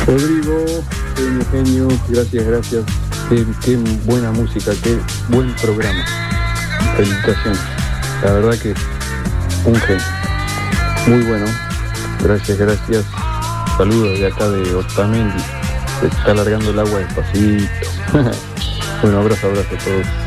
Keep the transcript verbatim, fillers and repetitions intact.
Rodrigo, genio, genio, gracias, gracias. Qué, qué buena música, qué buen programa. Felicitaciones. La verdad que un genio. Muy bueno. Gracias, gracias. Saludos de acá de Otamendi. Se está alargando el agua despacito. Bueno, abrazo, abrazo a todos.